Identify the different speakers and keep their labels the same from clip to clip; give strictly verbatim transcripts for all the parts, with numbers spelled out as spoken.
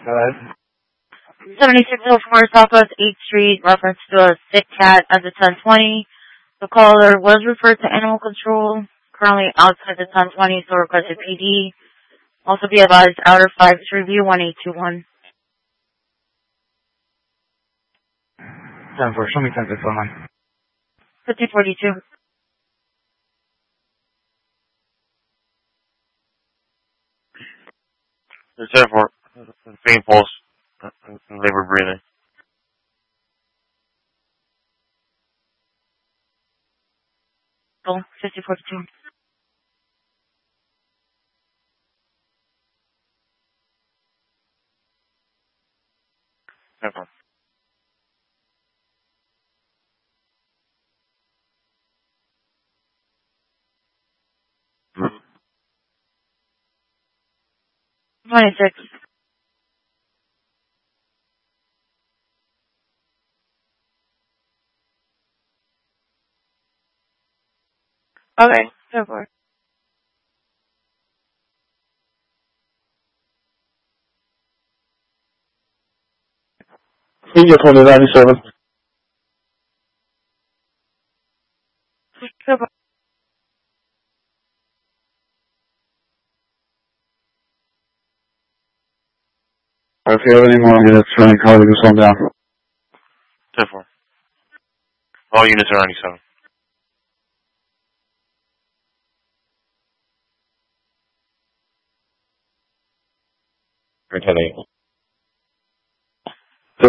Speaker 1: Alright.
Speaker 2: seventy-six oh four Southwest eighth Street, reference to a sick cat at the ten twenty. The caller was referred to animal control, currently outside the ten twenty, so requested P D. Also be advised, outer five to review one eight two one.
Speaker 1: ten four, show me ten phone line.
Speaker 2: fifty forty-two.
Speaker 3: It's ten four, faint pulse, and labor breathing.
Speaker 2: fifty forty-two.
Speaker 3: ten four.
Speaker 2: twenty-six. Okay, go for it.
Speaker 1: Senior twenty ninety-seven.
Speaker 2: Go for it.
Speaker 1: If you have any more units running, call to slow down.
Speaker 3: ten four. All units are ninety-seven.
Speaker 1: ten eight. Two.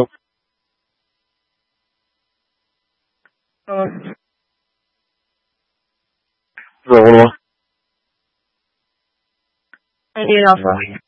Speaker 2: Um,
Speaker 1: Zero one one.
Speaker 2: I do it also.